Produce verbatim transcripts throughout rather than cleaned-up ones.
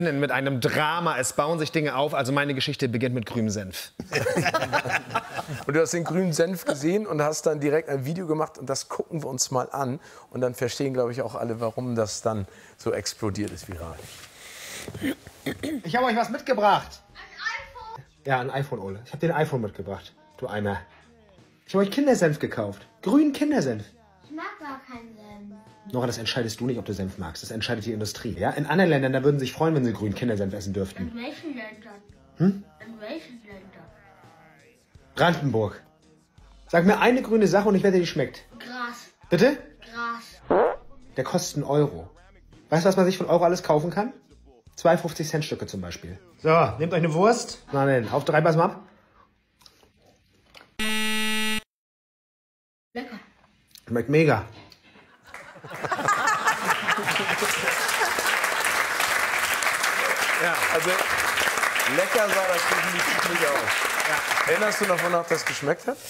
Mit einem Drama, es bauen sich Dinge auf, also meine Geschichte beginnt mit grünem Senf. Und du hast den grünen Senf gesehen und hast dann direkt ein Video gemacht und das gucken wir uns mal an. Und dann verstehen, glaube ich, auch alle, warum das dann so explodiert ist viral. Ich habe euch was mitgebracht. Ein iPhone? Ja, ein iPhone, Ole. Ich habe dir ein iPhone mitgebracht, du Eimer. Ich habe euch Kindersenf gekauft. Grünen Kindersenf. Ich mag gar keinen Senf. Nora, das entscheidest du nicht, ob du Senf magst. Das entscheidet die Industrie. Ja? In anderen Ländern, da würden sie sich freuen, wenn sie grünen Kindersenf essen dürften. In welchen Ländern? Hm? In welchen Ländern? Brandenburg. Sag mir eine grüne Sache und ich wette, die schmeckt. Gras. Bitte? Gras. Der kostet einen Euro. Weißt du, was man sich von Euro alles kaufen kann? Zwei fünfzig Cent Stücke zum Beispiel. So, nehmt euch eine Wurst. Na denn, auf drei, pass mal ab. Lecker. Schmeckt mega. Ja, also lecker sah das definitiv nicht aus. Ja. Erinnerst du noch, wonach das geschmeckt hat?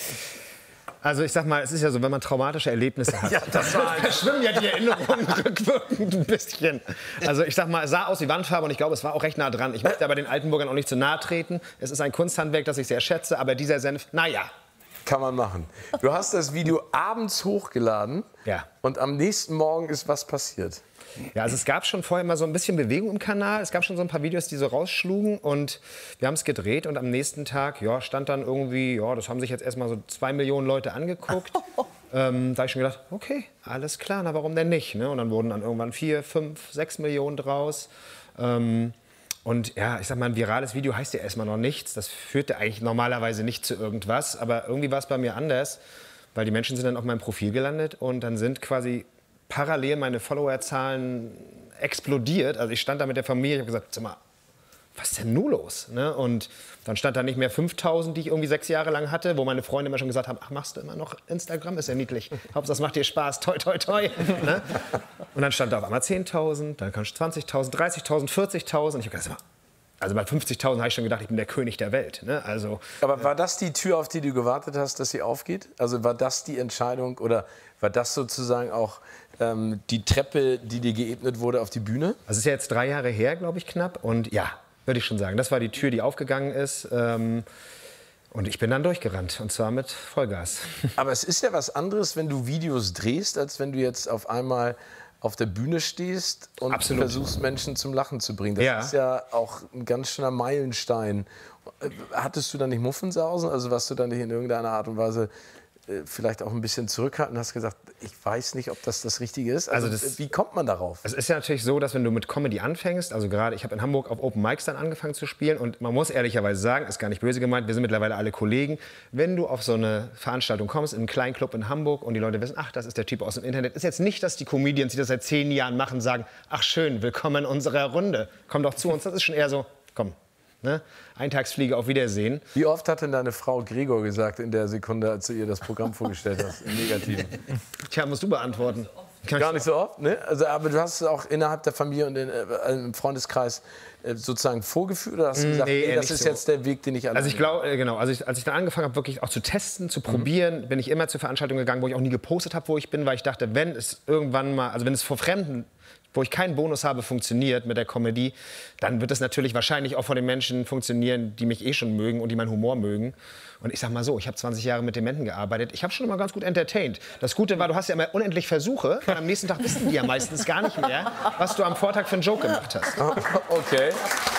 Also ich sag mal, es ist ja so, wenn man traumatische Erlebnisse hat, Ja, das war ein verschwimmen ja die Erinnerungen rückwirkend ein bisschen. Also ich sag mal, es sah aus wie Wandfarbe und ich glaube, es war auch recht nah dran. Ich möchte aber den Altenburgern auch nicht zu nahe treten. Es ist ein Kunsthandwerk, das ich sehr schätze, aber dieser Senf, naja. Kann man machen. Du hast das Video abends hochgeladen. Ja. Und am nächsten Morgen ist was passiert. Ja, also es gab schon vorher immer so ein bisschen Bewegung im Kanal. Es gab schon so ein paar Videos, die so rausschlugen und wir haben es gedreht und am nächsten Tag, ja, stand dann irgendwie, ja, das haben sich jetzt erstmal so zwei Millionen Leute angeguckt. ähm, da habe ich schon gedacht, okay, alles klar, na warum denn nicht? Ne? Und dann wurden dann irgendwann vier, fünf, sechs Millionen draus. Ähm, und ja, ich sag mal, ein virales Video heißt ja erstmal noch nichts. Das führte eigentlich normalerweise nicht zu irgendwas, aber irgendwie war es bei mir anders, weil die Menschen sind dann auf meinem Profil gelandet und dann sind quasi parallel meine Followerzahlen explodiert. Also ich stand da mit der Familie, ich habe gesagt, sag mal, was ist denn nun los? Ne? Und dann stand da nicht mehr fünftausend, die ich irgendwie sechs Jahre lang hatte, wo meine Freunde immer schon gesagt haben, ach, machst du immer noch Instagram? Ist ja niedlich. Hauptsache, das macht dir Spaß. Toi, toi, toi. Ne? Und dann stand da auf einmal zehntausend, dann kam zwanzigtausend, dreißigtausend, vierzigtausend. Ich habe gedacht, also bei fünfzigtausend habe ich schon gedacht, ich bin der König der Welt. Ne? Also, Aber war das die Tür, auf die du gewartet hast, dass sie aufgeht? Also war das die Entscheidung oder war das sozusagen auch ähm, die Treppe, die dir geebnet wurde auf die Bühne? Das ist ja jetzt drei Jahre her, glaube ich, knapp. Und ja, würde ich schon sagen, das war die Tür, die aufgegangen ist. Ähm, und ich bin dann durchgerannt, und zwar mit Vollgas. Aber es ist ja was anderes, wenn du Videos drehst, als wenn du jetzt auf einmal auf der Bühne stehst und Absolut. versuchst, Menschen zum Lachen zu bringen. Das Ja. ist ja auch ein ganz schöner Meilenstein. Hattest du da nicht Muffensausen? Also warst du da nicht in irgendeiner Art und Weise äh, vielleicht auch ein bisschen zurückhaltend und hast gesagt, ich weiß nicht, ob das das Richtige ist? Also, Also das- wie kommt man darauf? Es ist ja natürlich so, dass wenn du mit Comedy anfängst, also gerade ich habe in Hamburg auf Open Mics dann angefangen zu spielen und man muss ehrlicherweise sagen, ist gar nicht böse gemeint, wir sind mittlerweile alle Kollegen, wenn du auf so eine Veranstaltung kommst, in einen kleinen Club in Hamburg und die Leute wissen, ach, das ist der Typ aus dem Internet, ist jetzt nicht, dass die Comedians, die das seit zehn Jahren machen, sagen, ach schön, willkommen in unserer Runde, komm doch zu uns, das ist schon eher so, komm. Ne? Eintagsfliege, auf Wiedersehen. Wie oft hat denn deine Frau Gregor gesagt in der Sekunde, als du ihr das Programm vorgestellt hast, im Negativen? Tja, musst du beantworten. Gar nicht so oft, ne? Also, aber du hast es auch innerhalb der Familie und in, äh, im Freundeskreis äh, sozusagen vorgeführt oder hast du gesagt, Nee, nee, eher das nicht ist so. jetzt der Weg, den ich alleine Also ich glaube, äh, genau, also ich, als ich dann angefangen habe, wirklich auch zu testen, zu probieren, bin ich immer zu Veranstaltungen gegangen, wo ich auch nie gepostet habe, wo ich bin, weil ich dachte, wenn es irgendwann mal, also wenn es vor Fremden, wo ich keinen Bonus habe, funktioniert mit der Comedy, dann wird es natürlich wahrscheinlich auch von den Menschen funktionieren, die mich eh schon mögen und die meinen Humor mögen. Und ich sag mal so, ich habe zwanzig Jahre mit Dementen gearbeitet. Ich habe schon immer ganz gut entertained. Das Gute war, du hast ja immer unendlich Versuche und am nächsten Tag wissen die ja meistens gar nicht mehr, was du am Vortag für einen Joke gemacht hast. Okay.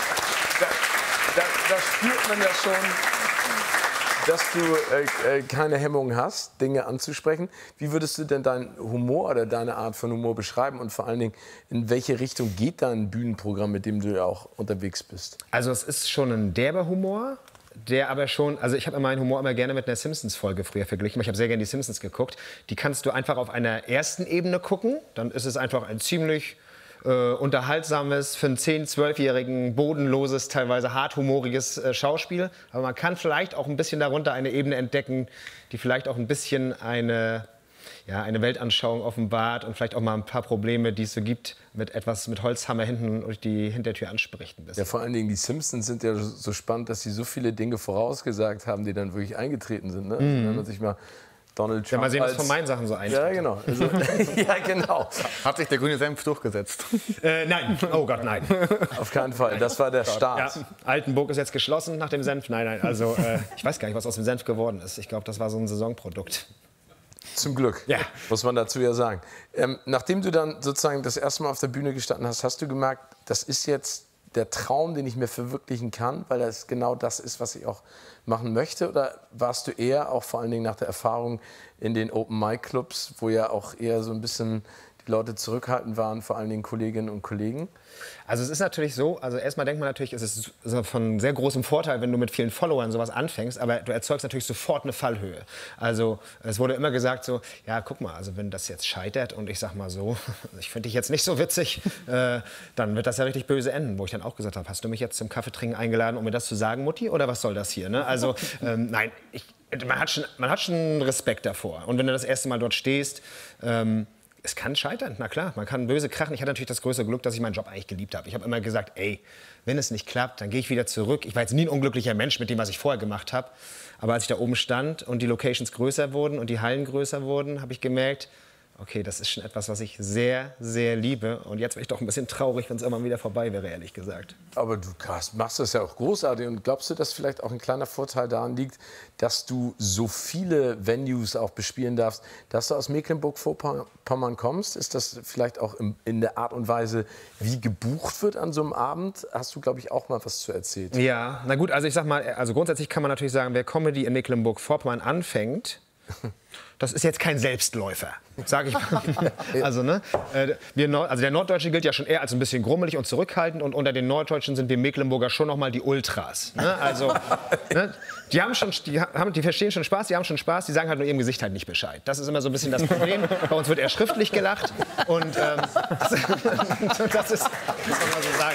Da, da, da spürt man ja schon, dass du äh, äh, keine Hemmungen hast, Dinge anzusprechen. Wie würdest du denn deinen Humor oder deine Art von Humor beschreiben? Und vor allen Dingen, in welche Richtung geht dein Bühnenprogramm, mit dem du ja auch unterwegs bist? Also es ist schon ein derber Humor, der aber schon, also ich habe meinen Humor immer gerne mit einer Simpsons-Folge früher verglichen, weil ich habe sehr gerne die Simpsons geguckt. Die kannst du einfach auf einer ersten Ebene gucken, dann ist es einfach ein ziemlich äh, unterhaltsames, für einen zehn-, zwölfjährigen, bodenloses, teilweise harthumoriges äh, Schauspiel. Aber man kann vielleicht auch ein bisschen darunter eine Ebene entdecken, die vielleicht auch ein bisschen eine, ja, eine Weltanschauung offenbart und vielleicht auch mal ein paar Probleme, die es so gibt, mit etwas mit Holzhammer hinten durch die Hintertür anspricht. Ein bisschen. Ja, vor allen Dingen die Simpsons sind ja so spannend, dass sie so viele Dinge vorausgesagt haben, die dann wirklich eingetreten sind. Ne? Also wenn man sich mal Donald Trump. Ja, mal sehen, was als- von meinen Sachen so eintritt. Ja, genau. Also, ja, genau. Hat sich der grüne Senf durchgesetzt? Äh, nein, oh Gott, nein. Auf keinen Fall. Das war der Ja, Start. Altenburg ist jetzt geschlossen nach dem Senf. Nein, nein, also äh, ich weiß gar nicht, was aus dem Senf geworden ist. Ich glaube, das war so ein Saisonprodukt. Zum Glück, Ja. muss man dazu ja sagen. Ähm, nachdem du dann sozusagen das erste Mal auf der Bühne gestanden hast, hast du gemerkt, das ist jetzt der Traum, den ich mir verwirklichen kann, weil das genau das ist, was ich auch machen möchte? Oder warst du eher, auch vor allen Dingen nach der Erfahrung in den Open-Mic-Clubs, wo ja auch eher so ein bisschen die Leute zurückhaltend waren, vor allen Dingen Kolleginnen und Kollegen? Also es ist natürlich so, also erstmal denkt man natürlich, es ist so von sehr großem Vorteil, wenn du mit vielen Followern sowas anfängst, aber du erzeugst natürlich sofort eine Fallhöhe. Also es wurde immer gesagt so, ja guck mal, also wenn das jetzt scheitert und ich sag mal so, ich finde dich jetzt nicht so witzig, äh, dann wird das ja richtig böse enden. Wo ich dann auch gesagt habe, hast du mich jetzt zum Kaffeetrinken eingeladen, um mir das zu sagen, Mutti, oder was soll das hier? Ne? Also ähm, nein, ich, man, hat schon, man hat schon Respekt davor. Und wenn du das erste Mal dort stehst, ähm, es kann scheitern, na klar, man kann böse krachen. Ich hatte natürlich das größere Glück, dass ich meinen Job eigentlich geliebt habe. Ich habe immer gesagt, ey, wenn es nicht klappt, dann gehe ich wieder zurück. Ich war jetzt nie ein unglücklicher Mensch mit dem, was ich vorher gemacht habe. Aber als ich da oben stand und die Locations größer wurden und die Hallen größer wurden, habe ich gemerkt, okay, das ist schon etwas, was ich sehr, sehr liebe. Und jetzt wäre ich doch ein bisschen traurig, wenn es irgendwann wieder vorbei wäre, ehrlich gesagt. Aber du Carsten, machst das ja auch großartig. Und glaubst du, dass vielleicht auch ein kleiner Vorteil daran liegt, dass du so viele Venues auch bespielen darfst, dass du aus Mecklenburg-Vorpommern kommst? Ist das vielleicht auch in, in der Art und Weise, wie gebucht wird an so einem Abend? Hast du, glaube ich, auch mal was zu erzählen? Ja, na gut, also ich sag mal, also grundsätzlich kann man natürlich sagen, wer Comedy in Mecklenburg-Vorpommern anfängt, das ist jetzt kein Selbstläufer, sage ich mal. Also, ne, äh, wir Nord also der Norddeutsche gilt ja schon eher als ein bisschen grummelig und zurückhaltend und unter den Norddeutschen sind wir Mecklenburger schon noch mal die Ultras. Ne? Also, ne, die haben schon, die haben, die verstehen schon Spaß, die haben schon Spaß, die sagen halt nur ihrem Gesicht halt nicht Bescheid. Das ist immer so ein bisschen das Problem. Bei uns wird eher schriftlich gelacht und ähm, das, das ist, muss man mal so sagen.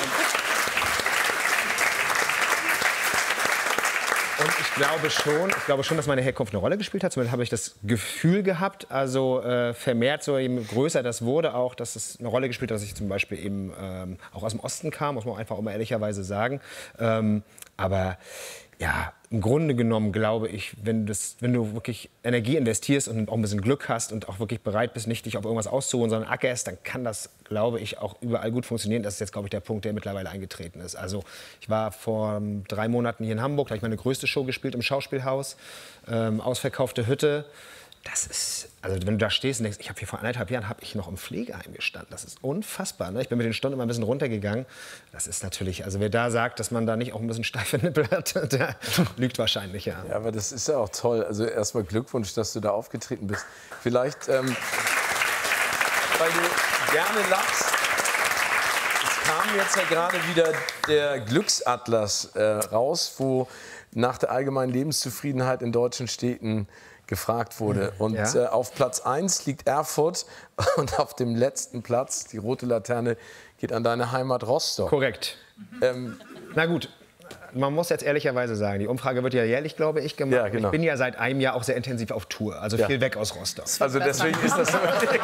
Und ich glaube schon, ich glaube schon, dass meine Herkunft eine Rolle gespielt hat. Zumindest habe ich das Gefühl gehabt, also äh, vermehrt, so je größer das wurde, auch, dass es eine Rolle gespielt hat, dass ich zum Beispiel eben ähm, auch aus dem Osten kam, muss man einfach auch mal ehrlicherweise sagen. Ähm, aber ja, im Grunde genommen glaube ich, wenn, das, wenn du wirklich Energie investierst und auch ein bisschen Glück hast und auch wirklich bereit bist, nicht dich auf irgendwas auszuruhen, sondern ackerst, dann kann das, glaube ich, auch überall gut funktionieren. Das ist jetzt, glaube ich, der Punkt, der mittlerweile eingetreten ist. Also ich war vor drei Monaten hier in Hamburg, da habe ich meine größte Show gespielt im Schauspielhaus, ähm, ausverkaufte Hütte. Das ist, also wenn du da stehst und denkst, ich habe hier vor anderthalb Jahren habe ich noch im Pflegeheim gestanden. Das ist unfassbar. Ne? Ich bin mit den Stunden immer ein bisschen runtergegangen. Das ist natürlich, also wer da sagt, dass man da nicht auch ein bisschen steife Nippel hat, der lügt wahrscheinlich, ja. Ja, aber das ist ja auch toll. Also erstmal Glückwunsch, dass du da aufgetreten bist. Vielleicht, ähm, weil du gerne lachst. Es kam jetzt ja gerade wieder der Glücksatlas äh, raus, wo nach der allgemeinen Lebenszufriedenheit in deutschen Städten gefragt wurde. Und Ja. äh, auf Platz eins liegt Erfurt und auf dem letzten Platz, die rote Laterne, geht an deine Heimat Rostock. Korrekt. Ähm, Na gut, man muss jetzt ehrlicherweise sagen, die Umfrage wird ja jährlich, glaube ich, gemacht. Ja, genau. Ich bin ja seit einem Jahr auch sehr intensiv auf Tour, also Ja. viel weg aus Rostock. also deswegen ist das so.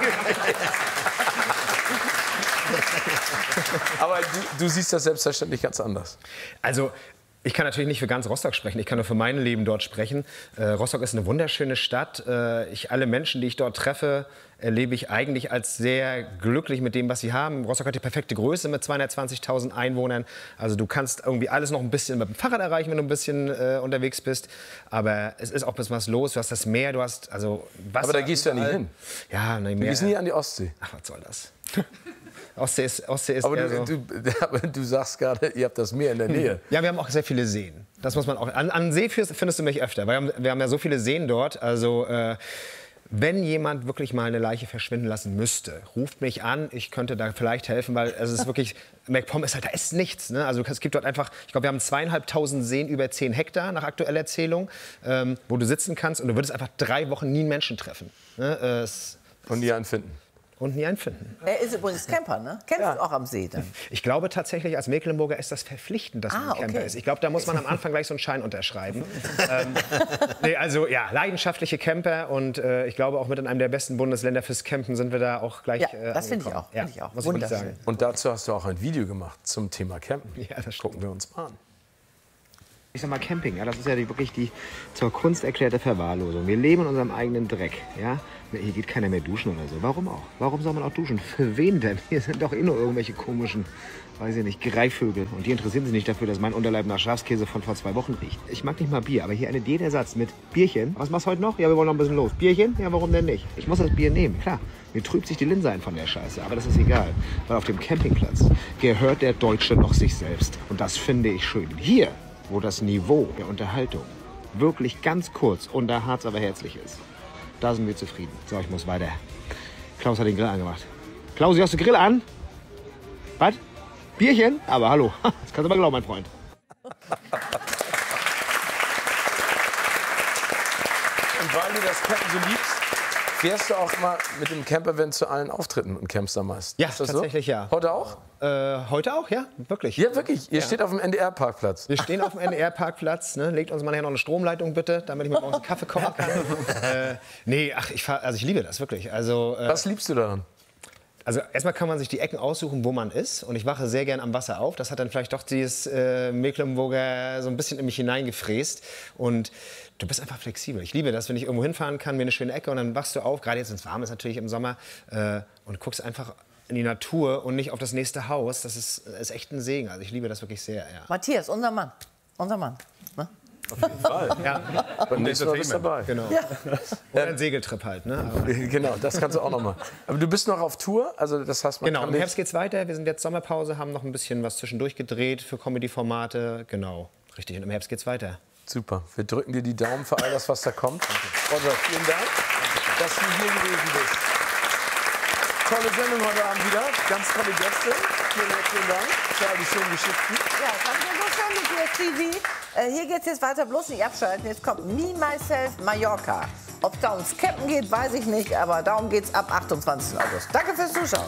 Aber du, du siehst das selbstverständlich ganz anders. Also ich kann natürlich nicht für ganz Rostock sprechen, ich kann nur für mein Leben dort sprechen. Äh, Rostock ist eine wunderschöne Stadt. Äh, ich, alle Menschen, die ich dort treffe, erlebe ich eigentlich als sehr glücklich mit dem, was sie haben. Rostock hat die perfekte Größe mit zweihundertzwanzigtausend Einwohnern. Also du kannst irgendwie alles noch ein bisschen mit dem Fahrrad erreichen, wenn du ein bisschen äh, unterwegs bist. Aber es ist auch ein bisschen was los. Du hast das Meer, du hast also Wasser. Aber da gehst du ja nie überall. hin. Ja, nein, Du mehr. gehst nie an die Ostsee. Ach, was soll das? Ostsee ist, Ostsee ist Aber eher du, so. du, aber du sagst gerade, ihr habt das Meer in der Nähe. Ja, wir haben auch sehr viele Seen. Das muss man auch. An, an See findest du mich öfter, weil wir haben, wir haben ja so viele Seen dort. Also äh, wenn jemand wirklich mal eine Leiche verschwinden lassen müsste, ruft mich an. Ich könnte da vielleicht helfen, weil es ist wirklich MacPom ist halt, da ist nichts. Ne? Also es gibt dort einfach, ich glaube, wir haben zweieinhalbtausend Seen über zehn Hektar nach aktueller Erzählung, ähm, wo du sitzen kannst und du würdest einfach drei Wochen nie einen Menschen treffen. Ne? Äh, es, Und nie einen finden. und nie einen finden. Er ist übrigens Camper, ne? Campst auch am See dann. Ich glaube tatsächlich, als Mecklenburger ist das verpflichtend, dass man Ah, Camper okay. ist. Ich glaube, da muss man am Anfang gleich so einen Schein unterschreiben. ähm, nee, also ja, leidenschaftliche Camper und äh, ich glaube auch mit in einem der besten Bundesländer fürs Campen sind wir da auch gleich Ja, äh, das finde ich angekommen. auch, finde ich auch. Muss ich wirklich Wunderschön. sagen. Und dazu hast du auch ein Video gemacht zum Thema Campen. Ja, das stimmt. Gucken wir uns mal an. Ich sag mal Camping, ja, das ist ja die, wirklich die zur Kunst erklärte Verwahrlosung. Wir leben in unserem eigenen Dreck, ja. Hier geht keiner mehr duschen oder so. Warum auch? Warum soll man auch duschen? Für wen denn? Hier sind doch eh nur irgendwelche komischen, weiß ich nicht, Greifvögel. Und die interessieren sich nicht dafür, dass mein Unterleib nach Schafskäse von vor zwei Wochen riecht. Ich mag nicht mal Bier, aber hier eine D-Ersatz mit Bierchen. Was machst du heute noch? Ja, wir wollen noch ein bisschen los. Bierchen? Ja, warum denn nicht? Ich muss das Bier nehmen, klar. Mir trübt sich die Linse ein von der Scheiße, aber das ist egal. Weil auf dem Campingplatz gehört der Deutsche noch sich selbst. Und das finde ich schön. Hier, wo das Niveau der Unterhaltung wirklich ganz kurz unter Harz aber herzlich ist. Da sind wir zufrieden. So, ich muss weiter. Klaus hat den Grill angemacht. Klausi, hast du Grill an? Was? Bierchen? Aber hallo, das kannst du aber glauben, mein Freund. Und weil du das Campen so liebst, fährst du auch mal mit dem Campervan zu allen Auftritten und campst da meist? Ja, Ist das tatsächlich so? ja. Heute auch? Äh, heute auch, ja, wirklich. Ja, wirklich. Ihr Ja. steht auf dem N D R-Parkplatz. Wir stehen auf dem N D R-Parkplatz, ne? Legt uns mal nachher noch eine Stromleitung bitte, damit ich mir morgens einen Kaffee kochen kann. äh, nee, ach, ich, fahr, also ich liebe das wirklich. Also, äh, Was liebst du daran? Also erstmal kann man sich die Ecken aussuchen, wo man ist. Und ich wache sehr gern am Wasser auf. Das hat dann vielleicht doch dieses äh, Mecklenburger so ein bisschen in mich hineingefräst. Und du bist einfach flexibel. Ich liebe das, wenn ich irgendwo hinfahren kann, mir eine schöne Ecke und dann wachst du auf, gerade jetzt, wenn es warm ist natürlich im Sommer, äh, und guckst einfach in die Natur und nicht auf das nächste Haus. Das ist, ist echt ein Segen. Also ich liebe das wirklich sehr, ja. Matthias, unser Mann. Unser Mann. Ne? Auf jeden Fall. Ja, Beim nächsten Mal bist du dabei. genau. Oder ein Segeltrip halt, ne? Aber Genau, das kannst du auch noch mal. Aber du bist noch auf Tour, also das heißt, man genau, kann im dich- Herbst geht's weiter. Wir sind jetzt Sommerpause, haben noch ein bisschen was zwischendurch gedreht für Comedy-Formate. Genau, richtig. Und im Herbst geht's weiter. Super. Wir drücken dir die Daumen für all das, was da kommt. Roger, vielen Dank, dass du hier gewesen bist. Tolle Sendung heute Abend wieder. Ganz tolle Gäste. Vielen herzlichen Dank für all die schönen Geschichten. Ja, das haben wir so schön mit dir, Stevie. Äh, hier geht's jetzt weiter, bloß nicht abschalten. Jetzt kommt Me, Myself, Mallorca. Ob es da ums Campen geht, weiß ich nicht, aber darum geht's ab achtundzwanzigsten August. Danke fürs Zuschauen.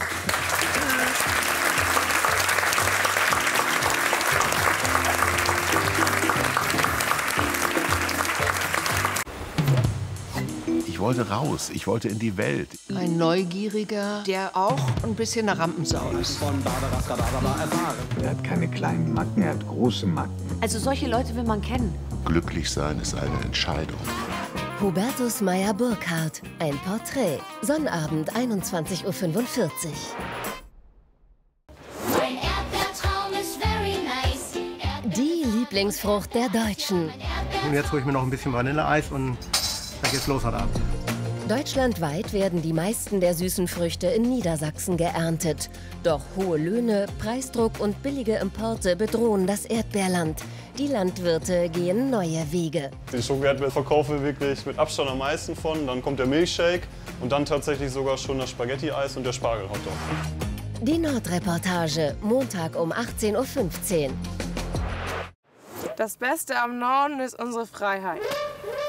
Ich wollte raus, ich wollte in die Welt. Ein Neugieriger, der auch ein bisschen nach Rampensau ist. Er hat keine kleinen Macken, er hat große Macken. Also solche Leute will man kennen. Glücklich sein ist eine Entscheidung. Hubertus Meyer-Burkhardt, ein Porträt. Sonnabend, einundzwanzig Uhr fünfundvierzig. Mein Erdbeertraum ist very nice. Die Lieblingsfrucht der Deutschen. Und jetzt hole ich mir noch ein bisschen Vanilleeis und dann geht's los heute Abend. Deutschlandweit werden die meisten der süßen Früchte in Niedersachsen geerntet. Doch hohe Löhne, Preisdruck und billige Importe bedrohen das Erdbeerland. Die Landwirte gehen neue Wege. Den Schoko-Erdbeer verkaufen wir wirklich mit Abstand am meisten von. Dann kommt der Milchshake und dann tatsächlich sogar schon das Spaghetti-Eis und der Spargel-Hotdog. Die Nordreportage, Montag um achtzehn Uhr fünfzehn. Das Beste am Norden ist unsere Freiheit.